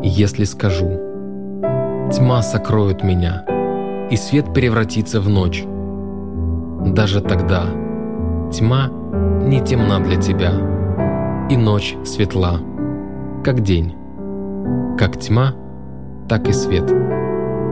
Если скажу: тьма сокроет меня, и свет превратится в ночь, даже тогда тьма не темна для тебя, и ночь светла, как день. Как тьма, так и свет.